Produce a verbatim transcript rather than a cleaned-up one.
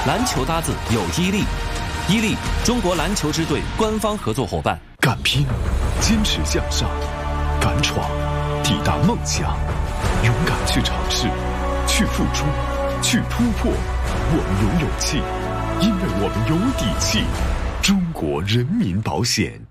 篮球搭子有伊利，伊利中国篮球支队官方合作伙伴。 敢拼，坚持向上，敢闯，抵达梦想，勇敢去尝试，去付出，去突破。我们有勇气，因为我们有底气。中国人民保险。